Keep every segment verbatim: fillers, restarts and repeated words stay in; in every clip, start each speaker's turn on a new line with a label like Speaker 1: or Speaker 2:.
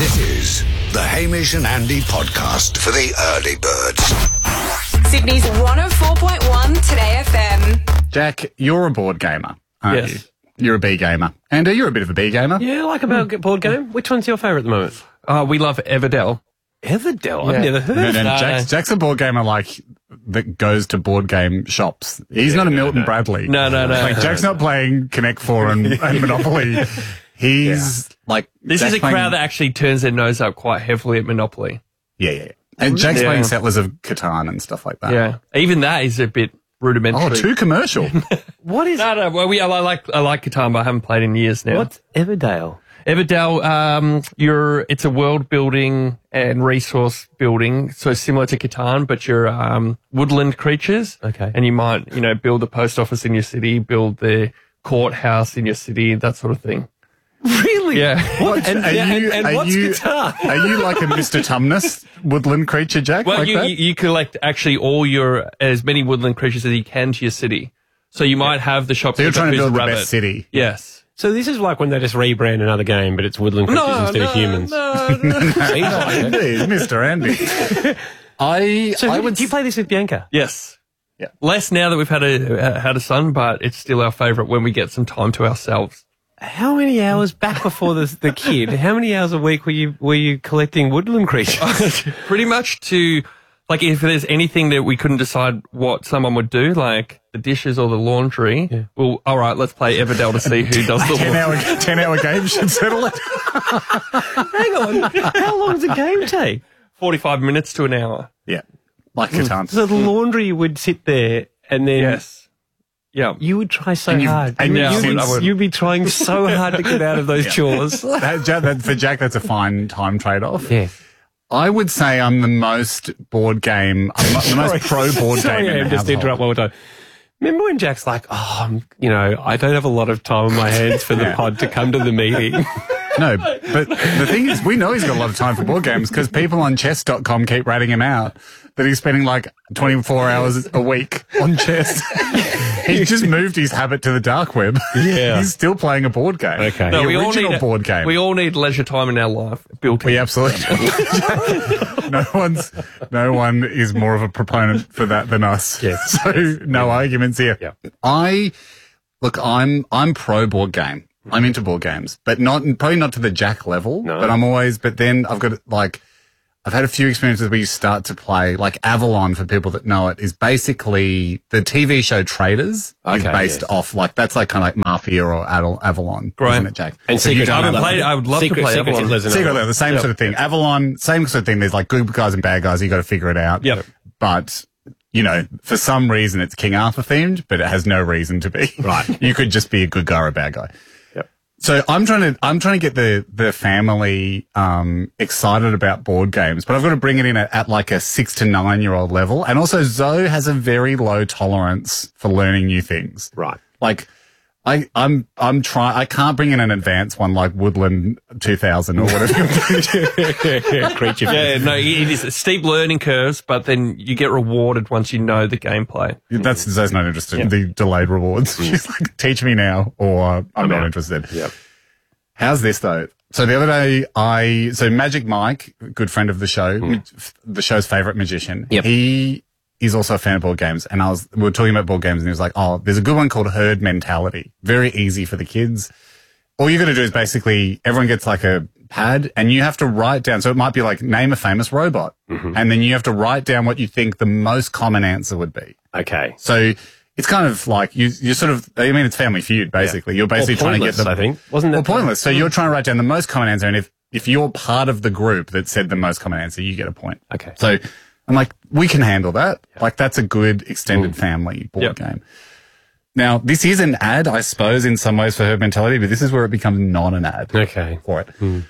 Speaker 1: This is the Hamish and Andy podcast for the early birds.
Speaker 2: Sydney's one oh four point one Today F M.
Speaker 3: Jack, you're a board gamer, aren't
Speaker 4: Yes.
Speaker 3: you? You're a B gamer. Andy, you're a bit of a B gamer.
Speaker 4: Yeah, I like a board board game. Which one's your favourite at the moment? Uh, we love Everdell. Everdell?
Speaker 3: Yeah.
Speaker 4: I've never heard
Speaker 3: No,
Speaker 4: of
Speaker 3: no,
Speaker 4: that.
Speaker 3: Jack's, Jack's a board gamer like that goes to board game shops. He's not a Milton Bradley.
Speaker 4: No, no, no.
Speaker 3: Like Jack's not playing Connect Four and, and Monopoly. He's like
Speaker 4: This
Speaker 3: Jack's
Speaker 4: is a
Speaker 3: playing-
Speaker 4: crowd that actually turns their nose up quite heavily at Monopoly.
Speaker 3: Yeah, yeah, yeah. And Jack's
Speaker 4: Yeah.
Speaker 3: playing Settlers of Catan and stuff like that.
Speaker 4: Yeah. Even that is a bit rudimentary.
Speaker 3: Oh, too commercial.
Speaker 4: What is... No, no, well, we, I like I like Catan, but I haven't played in years now.
Speaker 5: What's Everdale?
Speaker 4: Everdell, um, you're, it's a world building and resource building, so similar to Catan, but you're um, woodland creatures.
Speaker 5: Okay.
Speaker 4: And you might, you know, build the post office in your city, build the courthouse in your city, that sort of thing.
Speaker 5: Really?
Speaker 4: Yeah.
Speaker 5: What? And,
Speaker 3: Are
Speaker 5: yeah,
Speaker 3: you-
Speaker 5: and, and
Speaker 3: are
Speaker 5: what's
Speaker 3: you-
Speaker 5: guitar?
Speaker 3: Are you like a Mister Tumnus woodland creature, Jack?
Speaker 4: Well,
Speaker 3: like
Speaker 4: you,
Speaker 3: that?
Speaker 4: you you collect actually all your as many woodland creatures as you can to your city. So you might have the shop.
Speaker 3: So you're trying to build the
Speaker 4: rabbit.
Speaker 3: best city.
Speaker 4: Yes.
Speaker 5: So this is like when they just rebrand another game, but it's woodland creatures
Speaker 4: No,
Speaker 5: instead
Speaker 4: no,
Speaker 5: of humans.
Speaker 4: no, no.
Speaker 5: Seems like it.
Speaker 3: Indeed, Mister Andy. I,
Speaker 5: So
Speaker 3: I
Speaker 5: who-
Speaker 3: would
Speaker 5: do you play this with Bianca?
Speaker 4: Yes.
Speaker 3: Yeah.
Speaker 4: Less now that we've had a uh, had a son, but it's still our favourite when we get some time to ourselves.
Speaker 5: How many hours back before the, the kid? How many hours a week were you were you collecting woodland creatures?
Speaker 4: Pretty much to, like, if there's anything that we couldn't decide what someone would do, like the dishes or the laundry,
Speaker 5: Yeah.
Speaker 4: well, all right, let's play Everdell to see who does the
Speaker 3: ten
Speaker 4: laundry.
Speaker 3: hour ten hour game should settle it.
Speaker 5: Hang on. How long does a game take?
Speaker 4: forty-five minutes to an hour.
Speaker 3: Yeah, like Catan.
Speaker 5: So the laundry would sit there and then
Speaker 4: Yes. Yeah.
Speaker 5: you would try so
Speaker 3: And you-
Speaker 5: hard.
Speaker 3: and
Speaker 5: you,
Speaker 4: you-
Speaker 5: would,
Speaker 4: I would.
Speaker 5: you'd be trying so hard to get out of those chores.
Speaker 3: That, Jack, that, for Jack, that's a fine time trade off.
Speaker 5: Yeah.
Speaker 3: I would say I'm the most board game, I'm the most pro board
Speaker 5: Sorry,
Speaker 3: game in
Speaker 5: I'm
Speaker 3: the
Speaker 5: just to
Speaker 3: household.
Speaker 5: interrupt one more time. Remember when Jack's like, oh, I'm, you know, I don't have a lot of time on my hands for the
Speaker 3: Yeah.
Speaker 5: pod to come to the meeting.
Speaker 3: No, but the thing is, we know he's got a lot of time for board games because people on chess dot com keep ratting him out that he's spending like twenty-four hours a week on chess. He's just moved his habit to the dark web.
Speaker 5: Yeah.
Speaker 3: He's still playing a board game.
Speaker 5: Okay.
Speaker 3: The
Speaker 4: No, we all
Speaker 3: original
Speaker 4: need
Speaker 3: board game.
Speaker 4: We all need leisure time in our life. Built
Speaker 3: We absolutely do. no one's, no one is more of a proponent for that than us.
Speaker 5: Yes.
Speaker 3: So no arguments here.
Speaker 5: Yeah.
Speaker 3: I look, I'm I'm pro board game. I'm into board games, but not probably not to the Jack level.
Speaker 5: No.
Speaker 3: But I'm always. But then I've got like. I've had a few experiences where you start to play, like Avalon, for people that know it, is basically the T V show Traders is
Speaker 5: Okay,
Speaker 3: based
Speaker 5: yes.
Speaker 3: off, like, that's like kind of like Mafia or Adal- Avalon,
Speaker 4: Great.
Speaker 3: isn't it, Jack?
Speaker 5: And
Speaker 3: So you
Speaker 5: Secret
Speaker 3: don't
Speaker 4: I
Speaker 3: have
Speaker 4: haven't
Speaker 3: that-
Speaker 4: played. I would love
Speaker 5: Secret,
Speaker 4: to play
Speaker 5: Secret
Speaker 4: Avalon.
Speaker 5: Hitler's another
Speaker 3: Secret
Speaker 5: one.
Speaker 3: Hitler, the same sort of thing. Avalon, same sort of thing. There's like good guys and bad guys. You got to figure it out.
Speaker 4: Yep.
Speaker 3: But, you know, for some reason it's King Arthur themed, but it has no reason to be.
Speaker 5: Right.
Speaker 3: You could just be a good guy or a bad guy.
Speaker 5: Yep.
Speaker 3: So I'm trying to, I'm trying to get the, the family, um, excited about board games, but I've got to bring it in at, at like a six to nine year old level. And also Zoe has a very low tolerance for learning new things.
Speaker 5: Right.
Speaker 3: Like, I, I'm, I'm trying, I can't bring in an advanced one like Woodland two thousand or whatever.
Speaker 5: Creature.
Speaker 4: Yeah, no, it is steep learning curves, but then you get rewarded once you know the gameplay.
Speaker 3: That's, Zoe's not interested in the delayed rewards. She's like, teach me now or I'm,
Speaker 5: I'm
Speaker 3: not
Speaker 5: out.
Speaker 3: interested.
Speaker 5: Yep.
Speaker 3: How's this though? So the other day I, so Magic Mike, good friend of the show, ma- the show's favorite magician.
Speaker 5: Yep.
Speaker 3: He is also a fan of board games. And I was, we were talking about board games and he was like, oh, there's a good one called Herd Mentality. Very easy for the kids. All you got to do is basically everyone gets like a pad and you have to write down. So it might be like name a famous robot. And then you have to write down what you think the most common answer would be.
Speaker 5: Okay.
Speaker 3: So it's kind of like you, you sort of, I mean, it's Family Feud, basically. You're basically
Speaker 5: Or
Speaker 3: trying to get
Speaker 5: pointless,
Speaker 3: the,
Speaker 5: I think. Wasn't
Speaker 3: well,
Speaker 5: that
Speaker 3: pointless. So you're trying to write down the most common answer. And if, if you're part of the group that said the most common answer, you get a point.
Speaker 5: Okay.
Speaker 3: So I'm like, we can handle that. Like that's a good extended family board
Speaker 4: Yep.
Speaker 3: game. Now, this is an ad, I suppose, in some ways for Herd Mentality, but this is where it becomes not an ad
Speaker 5: Okay.
Speaker 3: for it.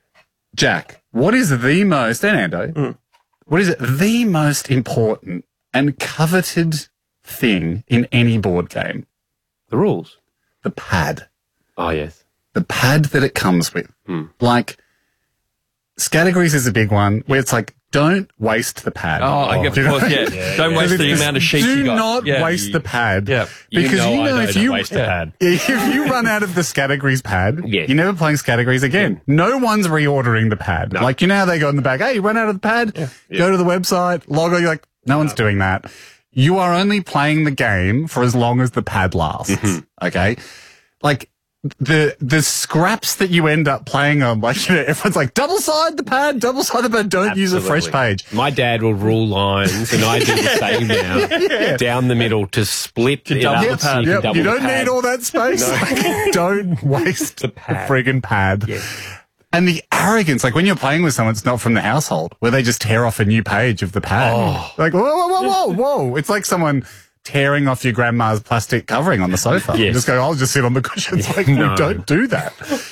Speaker 3: Jack, what is the most, and Ando, what is the most important and coveted thing in any board game?
Speaker 5: The rules.
Speaker 3: The pad.
Speaker 5: Oh, yes.
Speaker 3: The pad that it comes with. Like, Scattergrease is a big one where it's like don't waste the pad.
Speaker 4: Oh, I get,
Speaker 3: Do you
Speaker 4: of course,
Speaker 3: know?
Speaker 4: yeah. Don't waste the
Speaker 3: It's-
Speaker 4: amount of sheets
Speaker 3: Do
Speaker 4: you got.
Speaker 3: not
Speaker 4: yeah.
Speaker 3: waste the pad.
Speaker 4: Yeah.
Speaker 3: Because
Speaker 5: You know
Speaker 3: you know,
Speaker 5: I
Speaker 3: if
Speaker 5: don't
Speaker 3: you
Speaker 5: waste the pad.
Speaker 3: if you run out of the categories pad,
Speaker 5: Yeah.
Speaker 3: you're never playing categories again. No one's reordering the pad. Like, you know how they go in the back, hey, you run out of the pad? Go to the website, log on, you're like, no one's doing that. You are only playing the game for as long as the pad lasts. Okay? Like, the the scraps that you end up playing on, like, you know, everyone's like, double side the pad, double side the pad, don't use a fresh
Speaker 5: Absolutely.
Speaker 3: page.
Speaker 5: My dad will rule lines, and I do the same now. Down the middle to split it
Speaker 4: double
Speaker 5: up
Speaker 4: the
Speaker 5: so
Speaker 4: pad.
Speaker 5: you can
Speaker 3: Yep,
Speaker 5: double
Speaker 3: you
Speaker 5: the
Speaker 3: don't
Speaker 5: pad.
Speaker 3: need all that space. Like, don't waste the,
Speaker 5: pad.
Speaker 3: friggin' pad. And the arrogance, like when you're playing with someone that's not from the household, where they just tear off a new page of the pad.
Speaker 5: Oh.
Speaker 3: Like, whoa, whoa, whoa, whoa, whoa. It's like someone tearing off your grandma's plastic covering on the sofa. You
Speaker 5: Yes.
Speaker 3: just go, I'll just sit on the cushions. Like,
Speaker 5: No.
Speaker 3: we don't do that.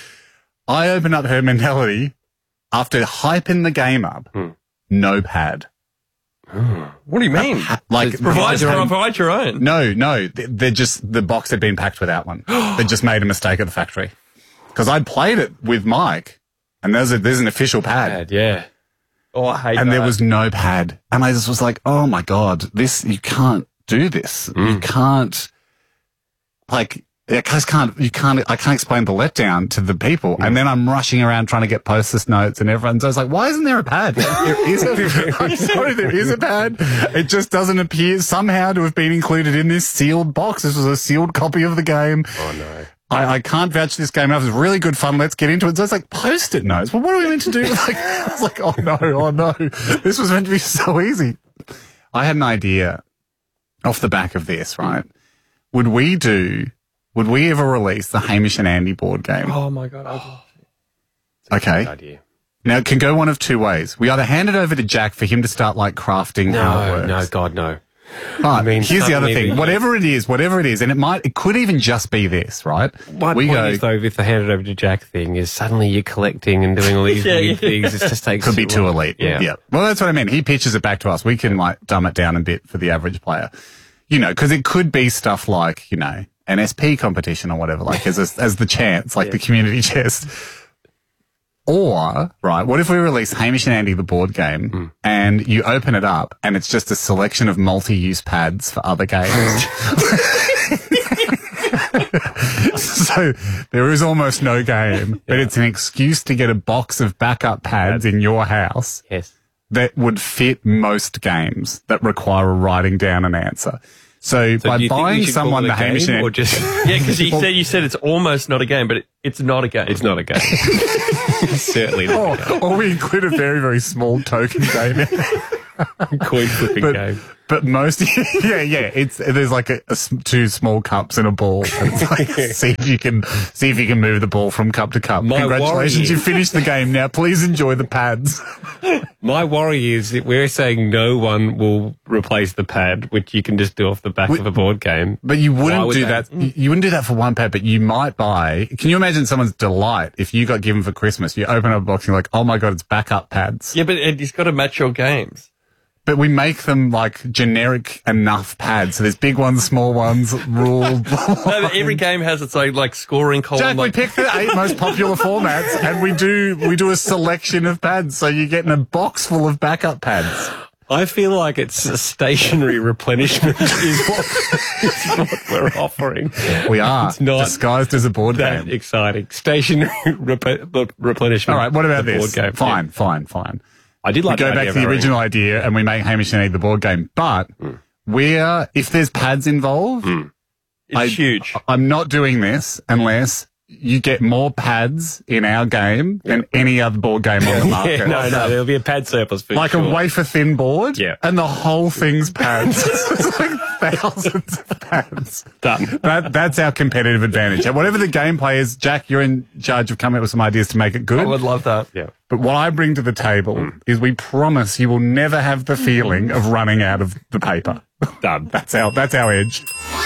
Speaker 3: I open up her mentality after hyping the game up. No pad.
Speaker 4: What do you mean?
Speaker 3: Like,
Speaker 4: Provide,
Speaker 3: your own-
Speaker 4: provide your own.
Speaker 3: No, no, they- they're just, the box had been packed without one. They just made a mistake at the factory. Because I'd played it with Mike, and there's a, there's an official pad,
Speaker 5: Dad, yeah.
Speaker 4: Oh, I hate
Speaker 3: and
Speaker 4: that.
Speaker 3: there was no pad. And I just was like, oh my God, this, you can't do this.
Speaker 5: Mm.
Speaker 3: You can't, like, I just can't, you can't, I can't explain the letdown to the people.
Speaker 5: Mm.
Speaker 3: And then I'm rushing around trying to get post-it notes, and everyone's always like, why isn't there a pad? There is a, I'm sorry, there is a pad. It just doesn't appear somehow to have been included in this sealed box. This was a sealed copy of the game.
Speaker 5: Oh, no.
Speaker 3: I, I can't vouch this game enough. It was really good fun. Let's get into it. So it's like post-it notes. Well, what are we meant to do? Like, I was like, oh no, oh no. This was meant to be so easy. I had an idea off the back of this, right? Would we do, would we ever release the Hamish and Andy board game?
Speaker 4: Oh my God. I
Speaker 3: Okay.
Speaker 5: Good idea.
Speaker 3: Now it can go one of two ways. We either hand it over to Jack for him to start like crafting how it
Speaker 5: No,
Speaker 3: works.
Speaker 5: no, God, no.
Speaker 3: But
Speaker 5: mean,
Speaker 3: here's the other
Speaker 5: suddenly
Speaker 3: thing.
Speaker 5: we-
Speaker 3: Whatever it is, whatever it is, and it might, it could even just be this, right?
Speaker 5: My
Speaker 3: we
Speaker 5: point
Speaker 3: go,
Speaker 5: is, though, with the hand it over to Jack thing, is suddenly you're collecting and doing all these
Speaker 4: Yeah,
Speaker 5: weird
Speaker 4: yeah.
Speaker 5: things. It just takes
Speaker 3: could be too elite.
Speaker 5: Yeah.
Speaker 3: yeah. Well, that's what I mean. He pitches it back to us. We can like dumb it down a bit for the average player, you know, because it could be stuff like, you know, an S P competition or whatever, like as a, as the chance, like the community chest. Or, right, what if we release Hamish and Andy, the board game,
Speaker 5: Mm.
Speaker 3: and you open it up and it's just a selection of multi-use pads for other games? So there is almost no game, but it's an excuse to get a box of backup pads in your house
Speaker 5: Yes.
Speaker 3: that would fit most games that require writing down an answer. So,
Speaker 5: So
Speaker 3: by
Speaker 5: do you think we
Speaker 3: buying
Speaker 5: should
Speaker 3: someone
Speaker 5: call it
Speaker 3: the
Speaker 5: a
Speaker 3: Hamish
Speaker 5: game
Speaker 3: and
Speaker 5: or just
Speaker 4: Yeah, because you said you said it's almost not a game, but it, it's not a game.
Speaker 5: it's not a game. Certainly not.
Speaker 3: or, or we include a very, very small token game. in it.
Speaker 5: Coin flipping
Speaker 3: But,
Speaker 5: game.
Speaker 3: but most, yeah, yeah, it's, there's like a, a s- two small cups and a ball. And it's like, see if you can, see if you can move the ball from cup to cup.
Speaker 5: My
Speaker 3: Congratulations,
Speaker 5: worry-
Speaker 3: you finished the game. Now please enjoy the pads.
Speaker 5: My worry is that we're saying no one will replace the pad, which you can just do off the back
Speaker 3: We-
Speaker 5: of a board game.
Speaker 3: But you wouldn't
Speaker 5: would
Speaker 3: do
Speaker 5: they?
Speaker 3: that. You you wouldn't do that for one pad, but you might buy. Can you imagine someone's delight if you got given for Christmas? You open up a box and you're like, oh my God, it's backup pads.
Speaker 4: Yeah, but it, it's got to match your games.
Speaker 3: But we make them like generic enough pads. So there's big ones, small ones, rule.
Speaker 4: No, but every game has its own like scoring column.
Speaker 3: Jack, we
Speaker 4: like,
Speaker 3: pick the eight most popular formats and we do, we do a selection of pads. So you're getting a box full of backup pads.
Speaker 5: I feel like it's a stationary replenishment is what, is what we're offering.
Speaker 3: We are
Speaker 5: It's not
Speaker 3: disguised as a board
Speaker 5: that
Speaker 3: game.
Speaker 5: exciting. Stationary rep- replenishment.
Speaker 3: All right. What about
Speaker 5: The
Speaker 3: this?
Speaker 5: board game.
Speaker 3: Fine,
Speaker 5: Yeah.
Speaker 3: fine, fine.
Speaker 5: I did like
Speaker 3: we go
Speaker 5: the
Speaker 3: back
Speaker 5: idea
Speaker 3: to the
Speaker 5: of our-
Speaker 3: original idea and we make Hamish and Andy the board game. But we're, if there's pads involved,
Speaker 4: it's
Speaker 3: I-
Speaker 4: huge.
Speaker 3: I'm not doing this unless you get more pads in our game than any other board game on the market.
Speaker 5: Yeah, no, no, there'll be a pad surplus for
Speaker 3: Like
Speaker 5: sure.
Speaker 3: a wafer thin board,
Speaker 5: Yeah.
Speaker 3: and the whole thing's pads. It's like thousands of pads.
Speaker 5: Done.
Speaker 3: That, that's our competitive advantage. And whatever the gameplay is, Jack, you're in charge of coming up with some ideas to make it good.
Speaker 4: I would love that.
Speaker 5: Yeah.
Speaker 3: But what I bring to the table is we promise you will never have the feeling of running out of the paper.
Speaker 5: Done.
Speaker 3: That's our, that's our edge.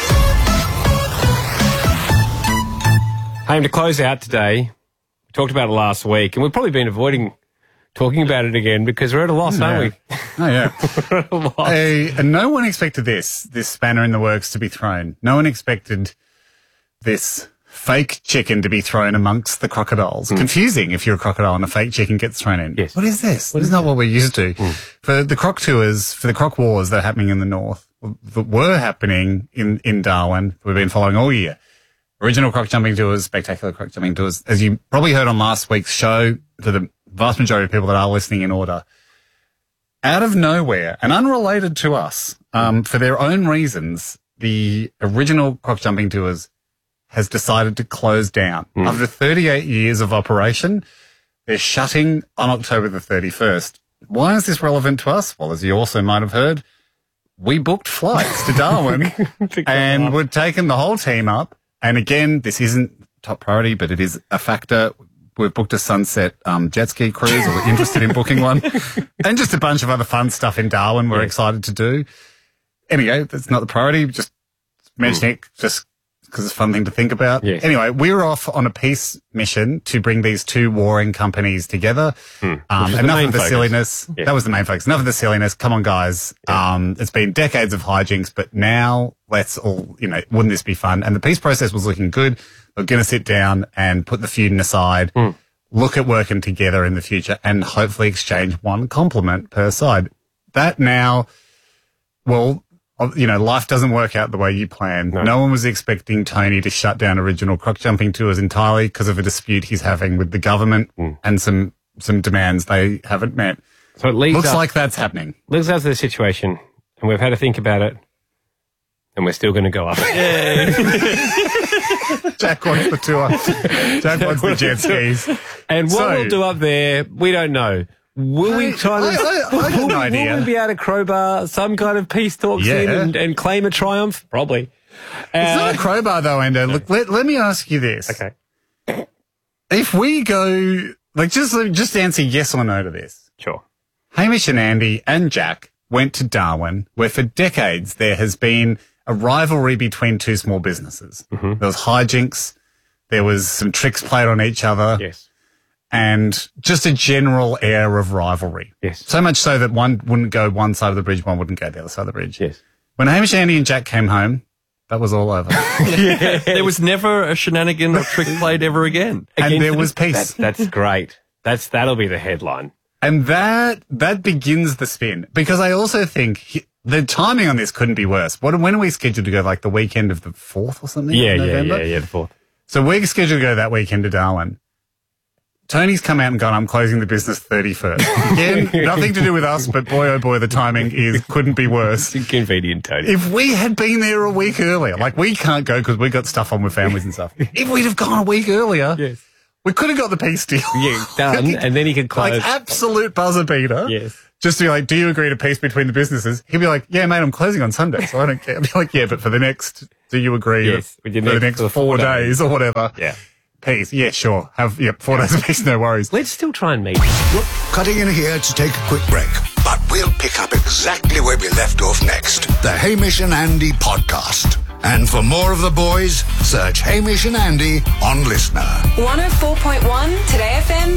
Speaker 5: Hey, to close out today, we talked about it last week, and we've probably been avoiding talking about it again because we're at a loss, aren't we?
Speaker 3: Oh, yeah.
Speaker 5: We're at a loss.
Speaker 3: Hey, and no one expected this, this spanner in the works to be thrown. No one expected this fake chicken to be thrown amongst the crocodiles. Mm. Confusing if you're a crocodile and a fake chicken gets thrown in.
Speaker 5: Yes.
Speaker 3: What is this? What this is not what we're used to. Mm. For the croc tours, for the croc wars that are happening in the north, that were happening in, in Darwin, we've been following all year. Original croc jumping tours, spectacular croc jumping tours. As you probably heard on last week's show, to the vast majority of people that are listening in order, out of nowhere and unrelated to us, um, for their own reasons, the original croc jumping tours has decided to close down. Mm. After thirty-eight years of operation, they're shutting on October the thirty-first. Why is this relevant to us? Well, as you also might have heard, we booked flights to Darwin and we're taking the whole team up. And again, this isn't top priority, but it is a factor. We've booked a sunset um, jet ski cruise, or we're interested in booking one, and just a bunch of other fun stuff in Darwin we're yeah. excited to do. Anyway, that's not the priority. Just mentioning it just because it's a fun thing to think about.
Speaker 5: Yes.
Speaker 3: Anyway, we were off on a peace mission to bring these two warring companies together.
Speaker 5: Mm.
Speaker 3: Um,
Speaker 5: the
Speaker 3: enough of the
Speaker 5: focus.
Speaker 3: silliness.
Speaker 5: Yeah.
Speaker 3: That was the main focus. Enough of the silliness. Come on, guys. Yeah. Um, it's been decades of hijinks, but now let's all, you know, wouldn't this be fun? And the peace process was looking good. We're going to sit down and put the feuding aside, mm. look at working together in the future, and hopefully exchange one compliment per side. That now, well, you know, life doesn't work out the way you plan. No. no one was expecting Tony to shut down original croc jumping tours entirely because of a dispute he's having with the government mm. and some some demands they haven't met.
Speaker 5: So it leads
Speaker 3: Looks
Speaker 5: up,
Speaker 3: like that's happening.
Speaker 5: Leads us to the situation, and we've had to think about it, and we're still going to go up.
Speaker 3: Jack wants the tour. Jack wants the jet skis.
Speaker 5: And what
Speaker 3: So-
Speaker 5: we'll do up there, we don't know. Will we try to?
Speaker 3: I- I- I got
Speaker 5: will,
Speaker 3: no
Speaker 5: will
Speaker 3: idea.
Speaker 5: we be able to crowbar some kind of peace talks
Speaker 3: Yeah.
Speaker 5: in and, and claim a triumph? Probably.
Speaker 3: It's
Speaker 5: Uh,
Speaker 3: not a crowbar though, Endo. Look, let, let me ask you this.
Speaker 5: okay.
Speaker 3: If we go, like, just, just answer yes or no to this.
Speaker 5: Sure.
Speaker 3: Hamish and Andy and Jack went to Darwin, where for decades there has been a rivalry between two small businesses.
Speaker 5: Mm-hmm.
Speaker 3: There was hijinks, there was some tricks played on each other,
Speaker 5: Yes.
Speaker 3: and just a general air of rivalry.
Speaker 5: Yes.
Speaker 3: So much so that one wouldn't go one side of the bridge, one wouldn't go the other side of the bridge.
Speaker 5: Yes.
Speaker 3: When Hamish, Andy and Jack came home, that was all over.
Speaker 4: There was never a shenanigan or trick played ever again.
Speaker 3: And there was peace.
Speaker 5: That, that's great. That's that'll be the headline.
Speaker 3: And that that begins the spin, because I also think he, the timing on this couldn't be worse. What when are we scheduled to go? Like the weekend of the fourth or something?
Speaker 5: Yeah,
Speaker 3: in
Speaker 5: yeah,
Speaker 3: November?
Speaker 5: yeah, yeah. The fourth.
Speaker 3: So we're scheduled to go that weekend to Darwin. Tony's come out and gone, I'm closing the business thirty-first. Again, nothing to do with us, but boy, oh boy, the timing is couldn't be worse.
Speaker 5: Inconvenient, Tony.
Speaker 3: If we had been there a week earlier, like we can't go because we got stuff on with families and stuff. If we'd have gone a week earlier,
Speaker 5: Yes.
Speaker 3: we could have got the peace deal.
Speaker 5: Yeah, done, and then he could close.
Speaker 3: Like absolute buzzer beater.
Speaker 5: Yes.
Speaker 3: Just to be like, do you agree to peace between the businesses? He'd be like, yeah, mate, I'm closing on Sunday, so I don't care. I'd be like, yeah, but for the next, do you agree
Speaker 5: Yes,
Speaker 3: that
Speaker 5: with your
Speaker 3: for the
Speaker 5: next-
Speaker 3: next
Speaker 5: for the
Speaker 3: four,
Speaker 5: four
Speaker 3: days,
Speaker 5: days.
Speaker 3: or whatever?
Speaker 5: Yeah.
Speaker 3: Peace. Yeah, sure. Have, yeah, four days of peace, no worries.
Speaker 5: Let's still try and meet.
Speaker 1: We're cutting in here to take a quick break, but we'll pick up exactly where we left off next. The Hamish and Andy podcast. And for more of the boys, search Hamish and Andy on Listener.
Speaker 2: one oh four point one Today F M